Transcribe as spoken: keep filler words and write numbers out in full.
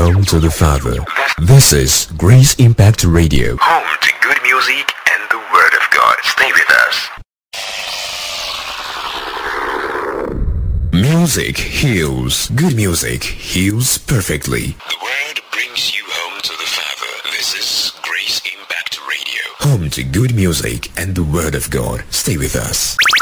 home to the Father. This is Grace Impact Radio. Home to good music and the Word of God. Stay with us. Music heals. Good music heals perfectly. The Word brings you home to the Father. This is Grace Impact Radio. Home to good music and the Word of God. Stay with us.